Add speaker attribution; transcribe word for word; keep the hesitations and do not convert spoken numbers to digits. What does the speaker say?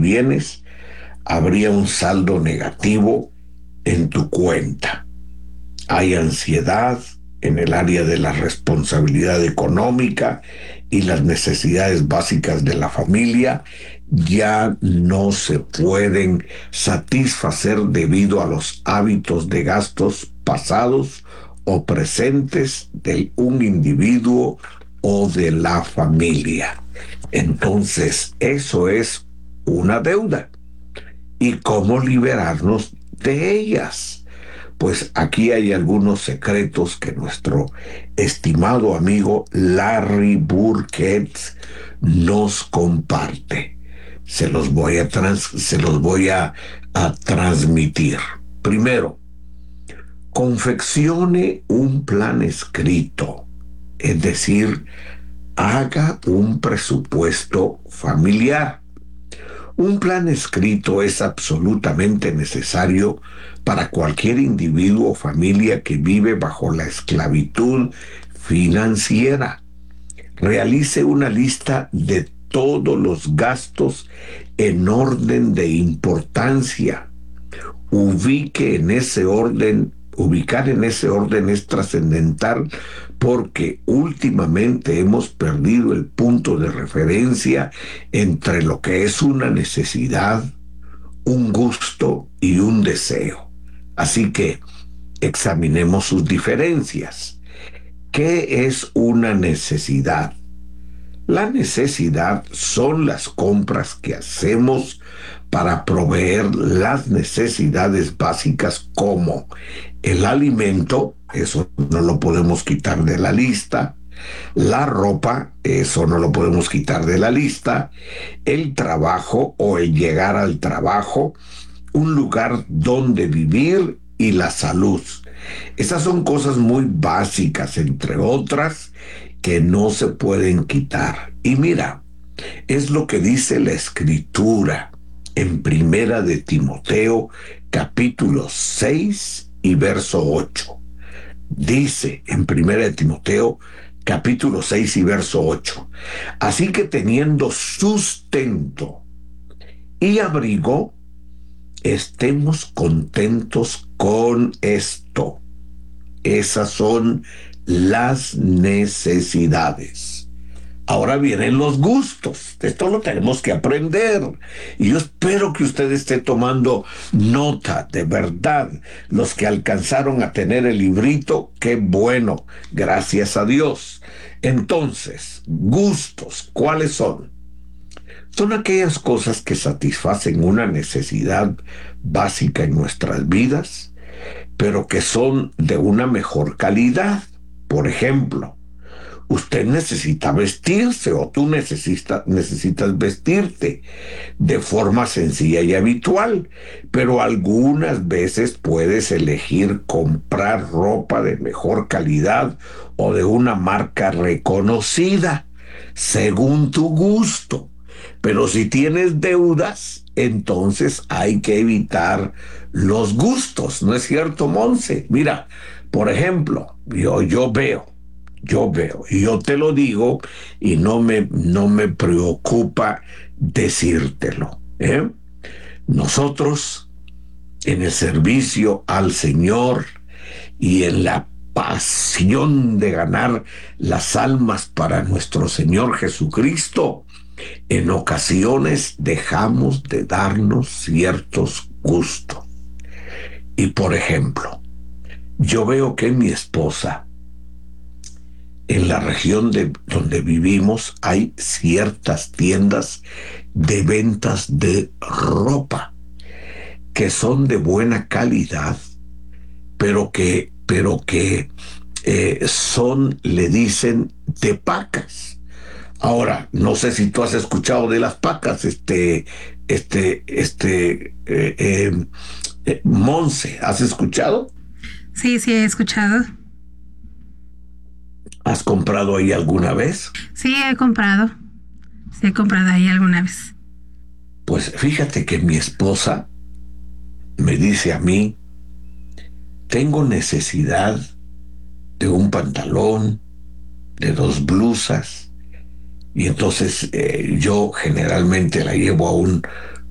Speaker 1: bienes, habría un saldo negativo en tu cuenta. Hay ansiedad en el área de la responsabilidad económica y las necesidades básicas de la familia ya no se pueden satisfacer debido a los hábitos de gastos pasados o presentes de un individuo o de la familia. Entonces, eso es una deuda. ¿Y cómo liberarnos de ellas? Pues aquí hay algunos secretos que nuestro estimado amigo Larry Burkett nos comparte. Se los voy a, trans, se los voy a, a transmitir. Primero, confeccione un plan escrito, es decir, haga un presupuesto familiar. Un plan escrito es absolutamente necesario para cualquier individuo o familia que vive bajo la esclavitud financiera. Realice una lista de todos los gastos en orden de importancia. Ubique en ese orden, ubicar en ese orden es trascendental porque últimamente hemos perdido el punto de referencia entre lo que es una necesidad, un gusto y un deseo. Así que examinemos sus diferencias. ¿Qué es una necesidad? La necesidad son las compras que hacemos para proveer las necesidades básicas como el alimento, eso no lo podemos quitar de la lista, la ropa, eso no lo podemos quitar de la lista, el trabajo o el llegar al trabajo, un lugar donde vivir y la salud. Esas son cosas muy básicas, entre otras, que no se pueden quitar. Y mira, es lo que dice la Escritura en Primera de Timoteo, capítulo seis y verso ocho. Dice en Primera de Timoteo, capítulo seis y verso ocho. Así que teniendo sustento y abrigo, estemos contentos con esto. Esas son las necesidades. Ahora vienen los gustos. Esto lo tenemos que aprender. Y yo espero que usted esté tomando nota, de verdad. Los que alcanzaron a tener el librito, qué bueno. Gracias a Dios. Entonces, gustos, ¿cuáles son? Son aquellas cosas que satisfacen una necesidad básica en nuestras vidas, pero que son de una mejor calidad. Por ejemplo, usted necesita vestirse o tú necesita, necesitas vestirte de forma sencilla y habitual, pero algunas veces puedes elegir comprar ropa de mejor calidad o de una marca reconocida, según tu gusto. Pero si tienes deudas, entonces hay que evitar los gustos, ¿no es cierto, Monse? Mira, por ejemplo, yo, yo veo, yo veo, y yo te lo digo y no me, no me preocupa decírtelo, ¿eh? Nosotros, en el servicio al Señor y en la pasión de ganar las almas para nuestro Señor Jesucristo, en ocasiones dejamos de darnos ciertos gustos. Y por ejemplo, yo veo que mi esposa, en la región de donde vivimos, hay ciertas tiendas de ventas de ropa que son de buena calidad, pero que, pero que eh, son, le dicen, de pacas. Ahora, no sé si tú has escuchado de las pacas, este, este, este, eh, eh, eh, Monse, ¿has escuchado?
Speaker 2: Sí, sí, he escuchado.
Speaker 1: ¿Has comprado ahí alguna vez?
Speaker 2: Sí, he comprado. Sí, he comprado ahí alguna vez.
Speaker 1: Pues fíjate que mi esposa me dice a mí, tengo necesidad de un pantalón, de dos blusas, y entonces eh, yo generalmente la llevo a un